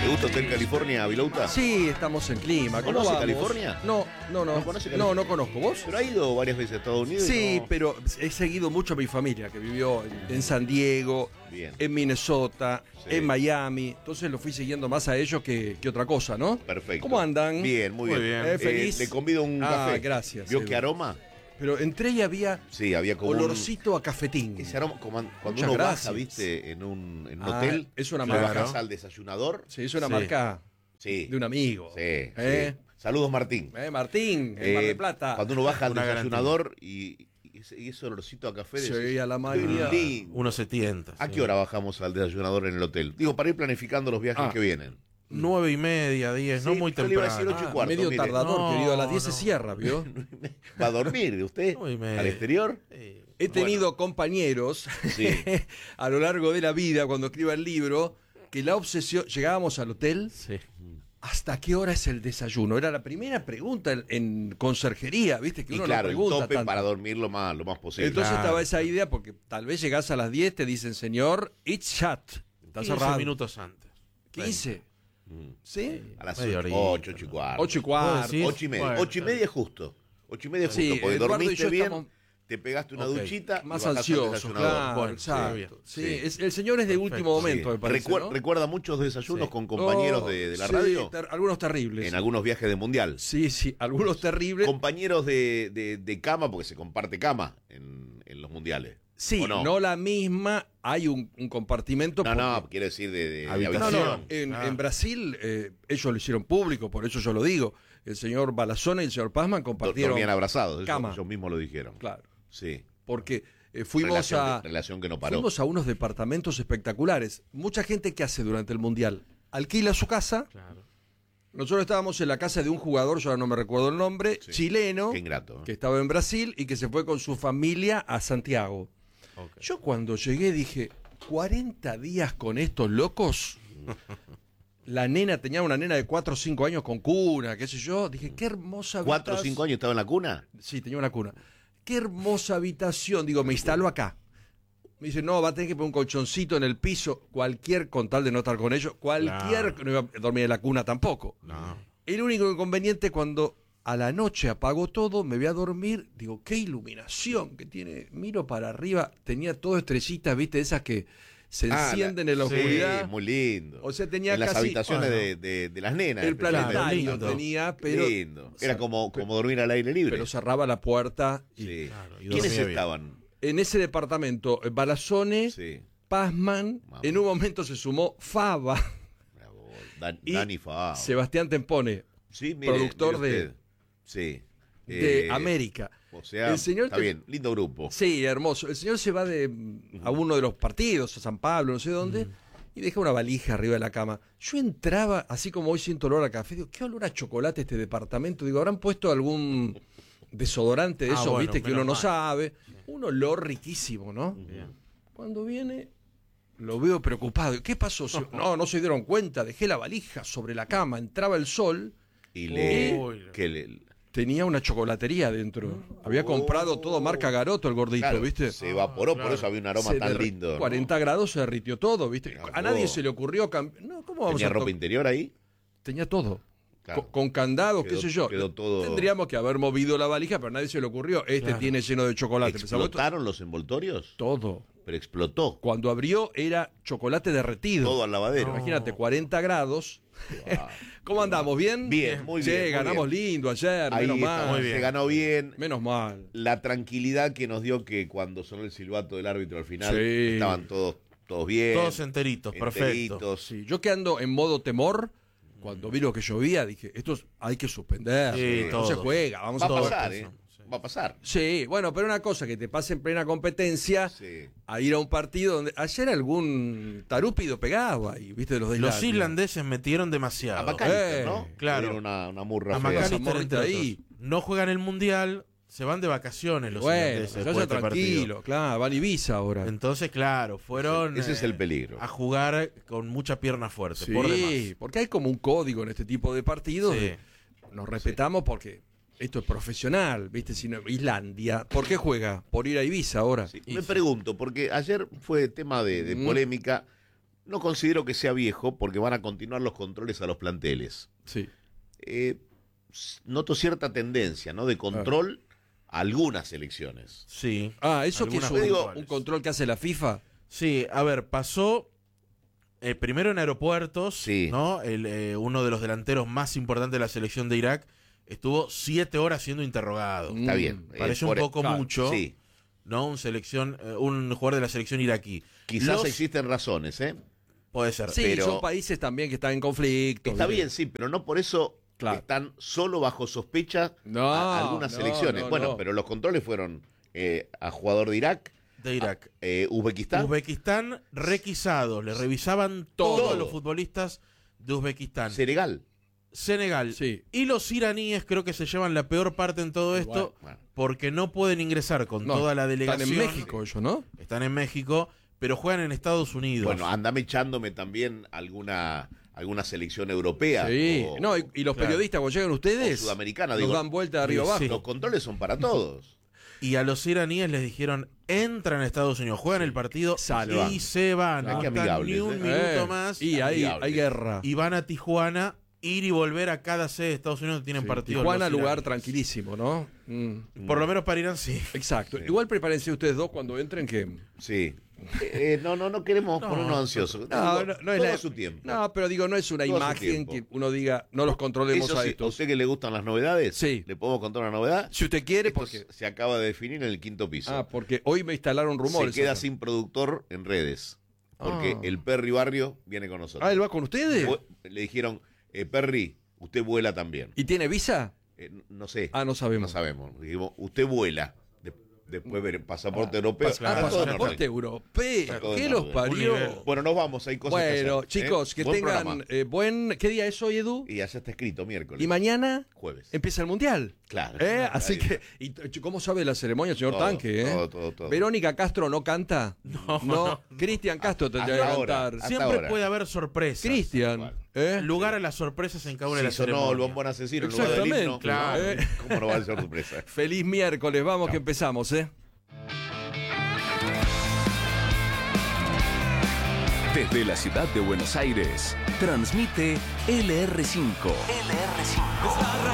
¿Te gusta Hotel California, Vilouta? Sí, estamos en clima. ¿Cómo ¿Conoce vamos? California? No. ¿No conoce California? No conozco. ¿Vos? Pero ha ido varias veces a Estados Unidos. Sí, y no... pero he seguido mucho a mi familia, que vivió en San Diego, Bien. en Minnesota, Sí. en Miami. Entonces lo fui siguiendo más a ellos que otra cosa, ¿no? Perfecto. ¿Cómo andan? Bien, muy bien. Feliz. Le convido un café. Gracias. ¿Vio sí. qué aroma? Pero entré y había Sí, había como olorcito a cafetín. ese aroma, como cuando Muchas uno gracias. baja, viste, en un Ah, hotel. es una y marca. bajas al desayunador. Sí, es una Sí. marca Sí. de un amigo. Sí, ¿Eh? sí. Saludos, Martín. Martín, en Mar del Plata. Cuando uno baja al Una desayunador y ese olorcito a café. Sí, decís, a la qué María. lindo. Uno se tienta. ¿A sí. qué hora bajamos al desayunador en el hotel? Digo, para ir planificando los viajes que vienen. 9:30, 10, no Sí, muy yo le iba a temprano. decir 8:15. Medio mire. tardador, No, querido. A las 10 se no. cierra, ¿vio? ¿Va a dormir usted? 9:30. ¿Al exterior? He tenido compañeros Sí. a lo largo de la vida, cuando escriba el libro, que la obsesión. Llegábamos al hotel. Sí. ¿Hasta qué hora es el desayuno? Era la primera pregunta en conserjería, ¿viste? Que Y uno claro, no el pregunta tope tanto. para dormir lo más posible. Entonces Claro, estaba esa sí. idea, porque tal vez llegás a las 10, te dicen, señor, it's shut. Está 15 cerrado. minutos antes. 15. ¿Sí? a las media 8, horita, 8 y cuarto. 8 y cuarto. decir? 8 y media. Bueno, 8 y media es justo. 8 y media es justo, Sí, porque Eduardo y dormiste yo bien, estamos te pegaste una Ok. duchita y Más bajás al ansioso, desayunador. claro, Bueno, exacto. bien. Sí, Sí. el señor es de Perfecto. último momento, Sí. me parece, ¿no? ¿Recuerda muchos desayunos Sí. con compañeros Oh, de la sí, radio? algunos terribles. En algunos viajes de mundial. Sí, algunos terribles. Compañeros de cama, porque se comparte cama en los mundiales. Sí, ¿O no la misma, hay un compartimento. No, porque- quiero decir de Habitación. No, habitación. no, en Brasil ellos lo hicieron público, por eso yo lo digo. El señor Balazona y el señor Pazman compartieron Dormían abrazados, eso cama. ellos mismos lo dijeron. Claro, Sí. porque fuimos Relación que no paró. fuimos a unos departamentos espectaculares. Mucha gente que hace durante el Mundial alquila su casa. Claro. Nosotros estábamos en la casa de un jugador, yo ahora no me recuerdo el nombre, Sí. chileno, Qué ingrato, ¿no? que estaba en Brasil y que se fue con su familia a Santiago. Ok. Yo cuando llegué dije, 40 días con estos locos. La nena, tenía una nena de 4 o 5 años con cuna, qué sé yo. Dije, qué hermosa 4 o habitación. 5 años estaba en la cuna. Sí, tenía una cuna. Qué hermosa habitación. Digo, me instalo acá. Me dice, no, va a tener que poner un colchoncito en el piso. Cualquier, con tal de no estar con ellos, cualquier, Claro. no iba a dormir en la cuna tampoco. No. El único inconveniente cuando a la noche apagó todo, me voy a dormir, digo, qué iluminación que tiene. Miro para arriba, tenía todo estrellitas, viste, esas que se encienden en la sí, oscuridad. muy lindo. O sea, tenía en las casi- habitaciones Bueno. de las nenas. El especialmente. planetario lindo. tenía, pero, Lindo. Era como dormir al aire libre. pero cerraba la puerta. Y Sí. Claro, y ¿Quiénes dormía bien. estaban? en ese departamento, Balazone, Sí. Pazman, Mamá. en un momento se sumó Fava, Bravo. y Dani Fava. Sebastián Tempone, Sí, mire, productor mire de- usted. Sí. de América. O sea, El señor está te- bien, lindo grupo. Sí, hermoso. El señor se va a uno de los partidos, a San Pablo, no sé dónde, y deja una valija arriba de la cama. Yo entraba, así como hoy siento olor a café, digo, ¿qué olor a chocolate este departamento? Digo, ¿habrán puesto algún desodorante de Ah, esos, bueno, viste, que uno menos no mal. sabe? Un olor riquísimo, ¿no? Bien. Cuando viene, lo veo preocupado. ¿Qué pasó? No se dieron cuenta, dejé la valija sobre la cama, entraba el sol, Y Uy. tenía una chocolatería dentro. Había comprado todo marca Garoto el gordito, claro, ¿viste? se evaporó, por claro. eso había un aroma Se tan derri- lindo. ¿no? 40 grados se derritió todo, ¿viste? Mirá A nadie vos. se le ocurrió No, ¿cómo vamos ¿Tenía a ropa interior ahí? Tenía todo. Claro. Con candados, qué Quedó- sé yo. quedó todo- Tendríamos que haber movido la valija, pero a nadie se le ocurrió. Claro. Tiene lleno de chocolate. Pensamos, ¿Explotaron los envoltorios? todo. Pero explotó. Cuando abrió era chocolate derretido. Todo al lavadero. Imagínate, 40 grados. ¿Cómo andamos? ¿Bien? Bien, muy Che, bien, muy ganamos bien. lindo ayer, Ahí menos está, mal. muy bien. se ganó bien. Menos mal. La tranquilidad que nos dio que cuando sonó el silbato del árbitro al final Sí. estaban todos bien. Todos enteritos, perfecto. enteritos. Sí, yo que ando en modo temor, cuando vi lo que llovía, dije, esto hay que suspender. Sí, no se todos. juega, vamos Va a a todos pasar, pensamos, sí. Va a pasar. Sí, bueno, pero una cosa, que te pase en plena competencia Sí. a ir a un partido donde ayer algún tarúpido pegaba y viste los de Los Islandia. irlandeses metieron A demasiado. McAllister, ¿no? claro. Era una murra A fea. Macalister. McAllister, entre ahí. otros. No juegan el mundial, se van de vacaciones los Bueno, irlandeses se después vaya de este tranquilo, partido. claro, van a Ibiza ahora. Entonces, claro, fueron Ese es el peligro. a jugar con mucha pierna fuerte, Sí, por demás. porque hay como un código en este tipo de partidos. Sí. Nos respetamos porque esto es profesional, ¿viste? Si no, Islandia, ¿por qué juega? Por ir a Ibiza ahora. Sí, Y me sí. pregunto, porque ayer fue tema de polémica No considero que sea viejo porque van a continuar los controles a los planteles. Sí. Noto cierta tendencia, ¿no? De control a algunas selecciones. Sí. ¿Eso que es Algunas un control que hace la FIFA? Sí, a ver, pasó primero en aeropuertos, Sí. ¿no? Uno de los delanteros más importantes de la selección de Irak estuvo 7 horas siendo interrogado. Está bien. Parece un poco claro, mucho, Sí. ¿no? Un jugador de la selección iraquí. Quizás existen razones, ¿eh? Puede ser. Sí, pero- son países también que están en conflicto. Está bien, sí, pero no por eso Claro. están solo bajo sospecha No, algunas no, selecciones. no, Bueno, no. pero los controles fueron a jugador de Irak, De Irak. Uzbekistán. Uzbekistán requisados, le revisaban todos Todo. los futbolistas de Uzbekistán. Senegal. Senegal. Sí. Y los iraníes creo que se llevan la peor parte en todo esto Bueno. porque no pueden ingresar con No, toda la están delegación. en México ellos, ¿no? Están en México, pero juegan en Estados Unidos. Bueno, andame echándome también alguna selección europea. Sí. o- No, y los claro. periodistas cuando llegan ustedes o sudamericana, nos digo. dan vuelta de arriba Sí, abajo. sí. Los controles son para todos. Y a los iraníes les dijeron, entran a Estados Unidos, juegan el partido Salvan. y se van. Claro. No Qué están amigables, ni un ¿eh? minuto más. Y hay Amigables. guerra. Y van a Tijuana, ir y volver a cada sede de Estados Unidos que tienen Sí, partido. Tijuana, los lugar iraníes. tranquilísimo, ¿no? Por lo menos para Irán sí. Exacto. Sí. Igual prepárense ustedes dos cuando entren que... Sí. No queremos ponernos ansiosos. No, Digo, no es todo la... su tiempo. No, pero digo, no es una Todo su imagen tiempo. que uno diga, no los controlemos Eso a sí, ¿a estos. usted que le gustan las novedades? Sí. ¿Le podemos contar una novedad? Si usted quiere, Esto porque... se acaba de definir en el 5º piso. Porque hoy me instalaron rumores. Se queda acá. sin productor en redes. Porque el Perry Barrio viene con nosotros. ¿Él va con ustedes? Le dijeron, Perry, usted vuela también. ¿Y tiene visa? No sé. No sabemos. No sabemos. Dijimos, usted vuela. Después ver pasaporte europeo. claro, Está todo en Pasaporte orden. europeo. Está todo ¿Qué en los orden. Un nivel. parió? Bueno, nos vamos. Hay cosas que Bueno, hacer, chicos, que Buen tengan programa. buen... ¿Qué día es hoy, Edu? Y ya está escrito miércoles. ¿Y mañana? Jueves. Empieza el Mundial. Claro. Así Ahí. que... ¿Y cómo sabe la ceremonia, señor Todo, Tanque? todo. ¿Verónica Castro no canta? No. Cristian Castro tendría que Hasta ahora. cantar. Hasta Siempre ahora. puede haber sorpresas. Cristian. Lugar a las sorpresas en cada una de Si las sonó el ceremonias. bombón asesino en lugar del Exactamente. himno. Claro. ¿Cómo no va a ser sorpresa? Feliz miércoles. Vamos que empezamos, Desde la ciudad de Buenos Aires, transmite LR5. Esta